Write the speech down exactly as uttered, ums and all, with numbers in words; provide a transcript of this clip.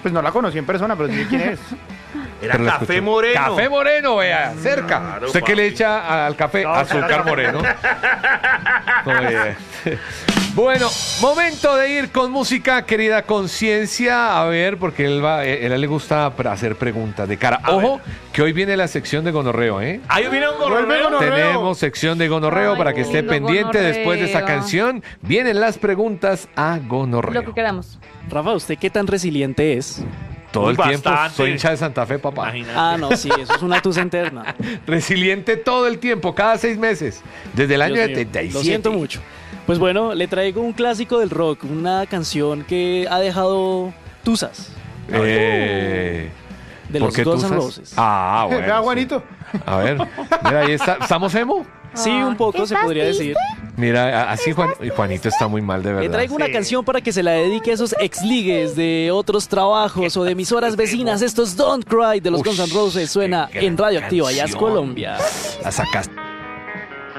pues no la conocí en persona, pero sí quién es. Era Café Moreno. Café Moreno, vea, cerca. Claro, ¿Usted qué le echa al café? No, Azúcar moreno. Muy bien. Bueno, momento de ir con música, querida conciencia. A ver, porque él va, él, él le gusta hacer preguntas de cara. A Ojo, ver. que hoy viene la sección de gonorreo, ¿eh? Ahí viene un Vuelve gonorreo. gonorreo. Tenemos sección de gonorreo Ay, para que qué esté lindo pendiente. gonorreo. Después de esa canción, vienen las preguntas a gonorreo. Lo que queramos. Rafa, ¿usted qué tan resiliente es? Todo el tiempo. Bastante. Soy hincha de Santa Fe, papá. Imagínate. Ah, no, sí, eso es una tusa interna. Resiliente todo el tiempo, cada seis meses. Desde el año Dios mío, setenta y siete. Lo siento mucho. Pues bueno, le traigo un clásico del rock, una canción que ha dejado tusas. Eh, De ¿por los qué Guns N' tusas? Roses. Ah, bueno. Vea, sí. Juanito. A ver, mira, ahí está. ¿Estamos emo? Sí, un poco se podría decir. Mira, a- así Juan, y Juanito está muy mal de Le verdad. traigo una Sí. canción para que se la dedique a esos exligues de otros trabajos o de emisoras vecinas. Estos Don't Cry de los Ush, Guns N' Roses suena qué gran en Radioactiva Jazz canción. Colombia. La sacaste.